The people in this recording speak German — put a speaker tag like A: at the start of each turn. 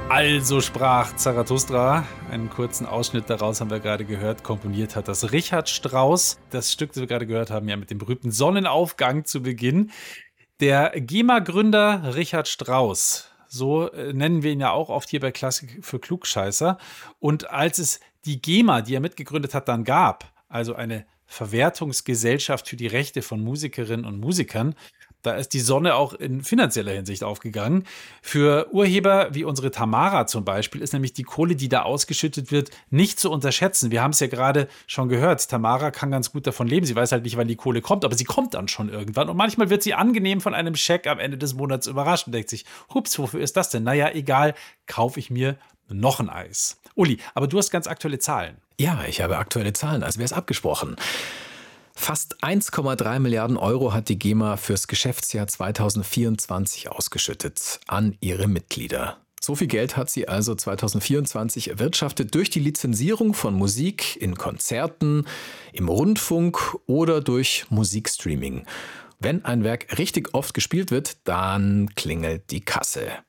A: Also sprach Zarathustra. Einen kurzen Ausschnitt daraus haben wir gerade gehört. Komponiert hat das Richard Strauss. Das Stück, das wir gerade gehört haben, ja mit dem berühmten Sonnenaufgang zu Beginn. Der GEMA-Gründer Richard Strauss, so nennen wir ihn ja auch oft hier bei Klassik für Klugscheißer. Und als es die GEMA, die er mitgegründet hat, dann gab, also eine Verwertungsgesellschaft für die Rechte von Musikerinnen und Musikern, da ist die Sonne auch in finanzieller Hinsicht aufgegangen. Für Urheber wie unsere Tamara zum Beispiel ist nämlich die Kohle, die da ausgeschüttet wird, nicht zu unterschätzen. Wir haben es ja gerade schon gehört. Tamara kann ganz gut davon leben. Sie weiß halt nicht, wann die Kohle kommt, aber sie kommt dann schon irgendwann. Und manchmal wird sie angenehm von einem Scheck am Ende des Monats überrascht und denkt sich, hups, wofür ist das denn? Naja, egal, kaufe ich mir noch ein Eis. Uli, aber du hast ganz aktuelle Zahlen.
B: Ja, ich habe aktuelle Zahlen, als wäre es abgesprochen. Fast 1,3 Milliarden Euro hat die GEMA fürs Geschäftsjahr 2024 ausgeschüttet an ihre Mitglieder. So viel Geld hat sie also 2024 erwirtschaftet durch die Lizenzierung von Musik in Konzerten, im Rundfunk oder durch Musikstreaming. Wenn ein Werk richtig oft gespielt wird, dann klingelt die Kasse.